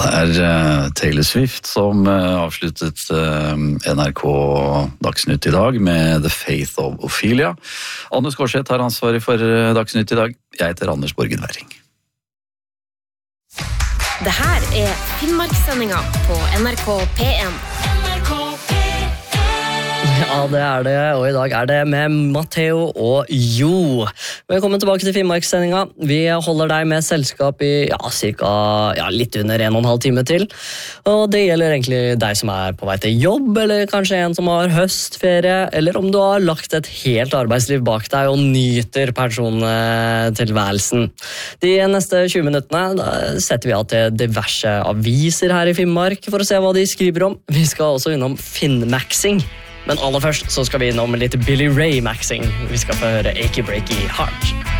Det Taylor Swift som avsluttet NRK Dagsnytt i dag med The Faith of Ophelia. Anders Gårdseth har ansvaret for Dagsnytt i dag. Jeg heter Anders Borgen Werring. Det her Finnmarkssendinga på NRK P1. Ja, det det, og i dag det med Matteo og Jo. Velkommen tilbake til Finnmarkssendinga. Vi holder deg med selskap i litt under 1,5 time til. Og det gjelder egentlig deg som på vei til jobb, eller kanskje en som har høstferie, eller om du har lagt et helt arbeidsliv bak deg og nyter persontilværelsen. De neste 20 minuttene da setter vi av til diverse aviser her i Finnmark for å se hva de skriver om. Vi skal også innom Finnmaxing. Men aller først så skal vi innom litt Billy Ray-maxing. Vi skal få høre Achy Breaky Heart.